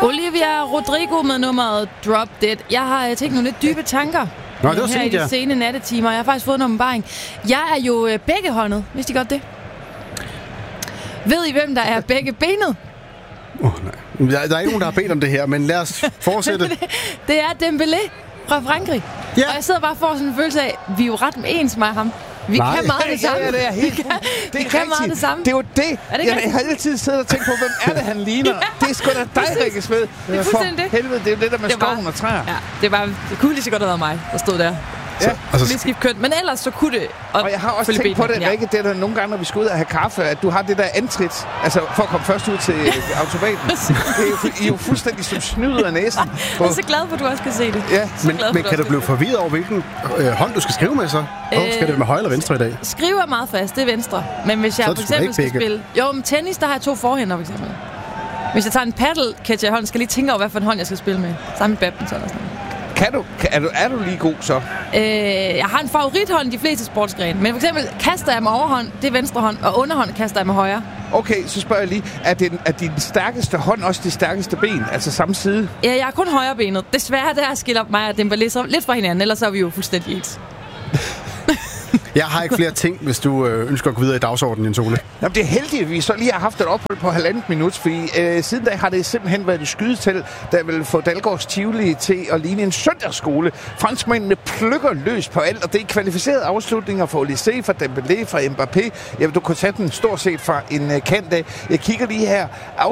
Olivia Rodrigo med nummeret Drop Dead. Jeg har tænkt nogle lidt dybe tanker her i de sene nattetimer. Jeg har faktisk fået en åbenbaring. Jeg er jo begge-håndet. Vidste I godt det? Ved I, hvem der er begge benet? Nej. Der er ikke nogen, der har bedt om det her, men lad os fortsætte. Det er Dembélé fra Frankrig. Ja. Og jeg sidder bare og får sådan en følelse af, vi er jo ret ens med ham. Vi kan meget det samme. Ja, det er helt vi kan meget det samme. Det er jo det. Jeg har altid siddet og tænkt på, hvem er det, han ligner. Det er sgu da dig, Rikke Sved. Det er fuldstændig det. Helvede, det er jo det der med skoven og træer. Ja, det kunne lige så godt have været mig, der stod der. Ja. Lige skift køn. Men ellers så kunne det. Og jeg har også tænkt på det, Rikke, det er der nogle gange, når vi skal ud og have kaffe, at du har det der antrit, altså for at komme først ud til automaten. I er jo fuldstændig som snyder af næsen. Jeg er så glad for, at du også kan se det. Ja. Men kan du blive forvirret over, hvilken hånd du skal skrive med så? Skal det med højre eller venstre i dag? Skrive er meget fast, det er venstre. Men hvis jeg for eksempel skal spille... Jo, med tennis, der har jeg 2 forhænder, for eksempel. Hvis jeg tager en paddle catcher i hånden, skal jeg lige tænke over, hvad for en hånd jeg skal spille med. Sammen med badminton og sådan noget. Er du lige god så? Jeg har en favorithånd i de fleste sportsgrene. Men for eksempel kaster jeg med overhånd, det er venstre hånd, og underhånd kaster jeg med højre. Okay, så spørger jeg lige, er din stærkeste hånd også det stærkeste ben? Altså samme side? Ja, jeg er kun højrebenet. Desværre, der skiller mig og Dembélé så lidt fra hinanden, ellers så er vi jo fuldstændig ens. Jeg har ikke flere ting, hvis du ønsker at gå videre i dagsordenen, Jens Ole. Jamen, det er heldigt, at vi så lige har haft et ophold på 1,5 minut, fordi siden da har det simpelthen været et skydetel, der vil få Dalgårds Tivoli til at ligne en søndagsskole. Franskmændene plukker løs på alt, og det er kvalificerede afslutninger for Olysée, fra Dembélé, fra Mbappé. Ja, du kunne tage den stort set fra en kant af. Jeg kigger lige her.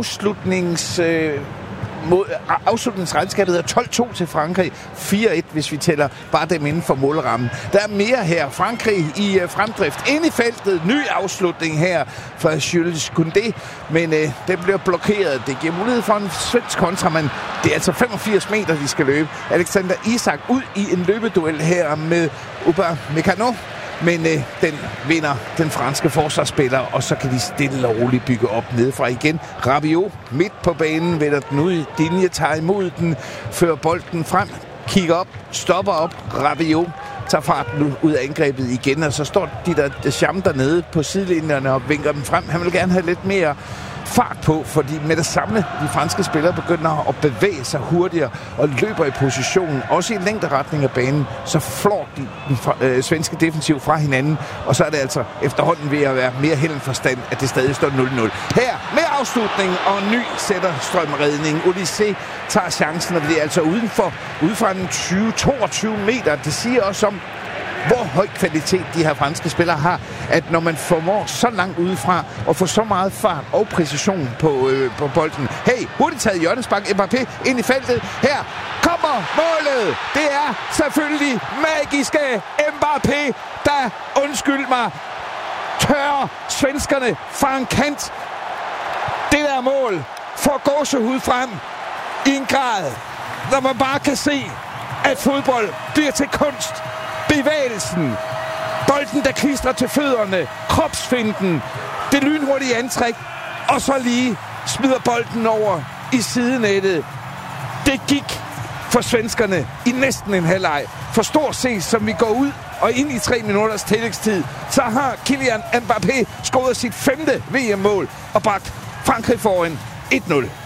Afslutningsregnskabet er 12-2 til Frankrig. 4-1, hvis vi tæller bare dem inden for målrammen. Der er mere her. Frankrig i fremdrift. Ind i feltet. Ny afslutning her fra Jules Koundé. Men den bliver blokeret. Det giver mulighed for en svensk kontra, men det er altså 85 meter, de skal løbe. Alexander Isak ud i en løbeduel her med Upamecano. Men den vinder den franske forsvarsspiller, og så kan de stille og roligt bygge op nedefra igen. Rabiot midt på banen, vender den ud i linje, tager imod den, fører bolden frem, kigger op, stopper op. Rabiot tager farten ud af angrebet igen, og så står de der Deschamps dernede på sidelinjerne og vinker dem frem. Han vil gerne have lidt mere fart på, fordi med det samme de franske spillere begynder at bevæge sig hurtigere og løber i positionen, også i længderetning af banen, så flår de den svenske defensiv fra hinanden, og så er det altså efterhånden ved at være mere held end forstand, at det stadig står 0-0. Her med afslutning og ny sætter strømredning. Olysée tager chancen, og det er altså ude fra en 20-22 meter. Det siger også om, hvor høj kvalitet de her franske spillere har, at når man formår så langt udefra og få så meget fart og præcision på bolden. Hey, hurtigt taget hjørnespark. Mbappé ind i feltet. Her kommer målet. Det er selvfølgelig magiske Mbappé, der, undskyld mig, tørrer svenskerne fra en kant. Det der mål får gåsehud frem i en grad, når man bare kan se, at fodbold bliver til kunst. Bevægelsen, bolden der klistrer til fødderne, kropsfinten, det lynhurtige antræk, og så lige smider bolden over i sidenettet. Det gik for svenskerne i næsten en halvleg. For stort set, som vi går ud og ind i 3 minutters tillægstid, så har Kylian Mbappé scoret sit 5. VM-mål og bragt Frankrig foran 1-0.